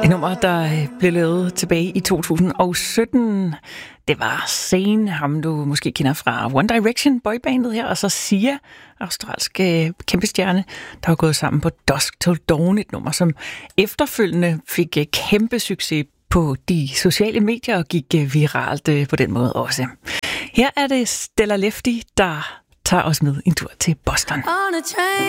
Et nummer, der blev lavet tilbage i 2017. Det var Zayn, ham du måske kender fra One Direction, boybandet her, og så Sia, australske kæmpestjerne, der har gået sammen på Dusk Till Dawn, et nummer, som efterfølgende fik kæmpe succes på de sociale medier og gik viralt på den måde også. Her er det Stella Lefty, der tager os med en tur til Boston.